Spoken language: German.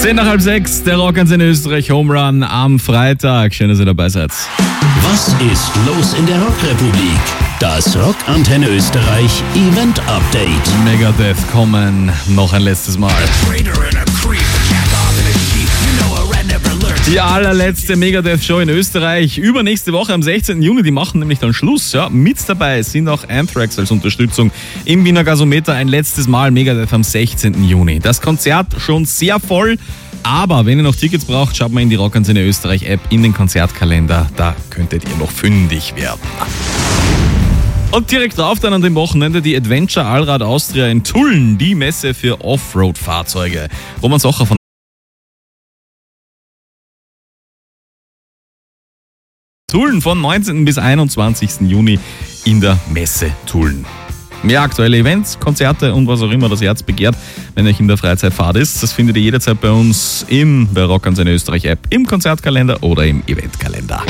5:10, der Rockantenne Österreich Home Run am Freitag. Schön, dass ihr dabei seid. Was ist los in der Rockrepublik? Das Rockantenne Österreich Event Update. Megadeth kommen noch ein letztes Mal. Die allerletzte Megadeth-Show in Österreich. Übernächste Woche am 16. Juni, die machen nämlich dann Schluss. Ja, mit dabei sind auch Anthrax als Unterstützung im Wiener Gasometer. Ein letztes Mal Megadeth am 16. Juni. Das Konzert schon sehr voll, aber wenn ihr noch Tickets braucht, schaut mal in die Rockantenne Österreich App in den Konzertkalender. Da könntet ihr noch fündig werden. Und direkt drauf dann an dem Wochenende die Adventure Allrad Austria in Tulln, die Messe für Offroad-Fahrzeuge. Roman Socher von Tulln von 19. bis 21. Juni in der Messe Tulln. Mehr aktuelle Events, Konzerte und was auch immer das Herz begehrt, wenn euch in der Freizeitfahrt ist, das findet ihr jederzeit bei uns in der Rockantenne Österreich App, im Konzertkalender oder im Eventkalender.